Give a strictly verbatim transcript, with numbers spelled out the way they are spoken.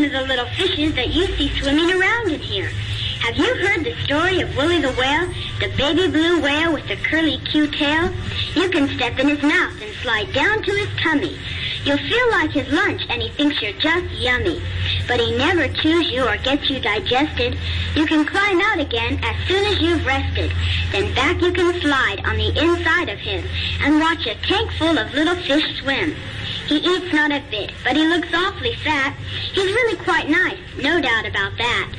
of the little fishes that you see swimming around in here. Have you heard the story of Willie the Whale, the baby blue whale with the curly Q tail? You can step in his mouth and slide down to his tummy. You'll feel like his lunch and he thinks you're just yummy. But he never chews you or gets you digested. You can climb out again as soon as you've rested. Then back you can slide on the inside of him and watch a tank full of little fish swim. He eats not a bit, but he looks awfully fat. He's really quite nice, no doubt about that.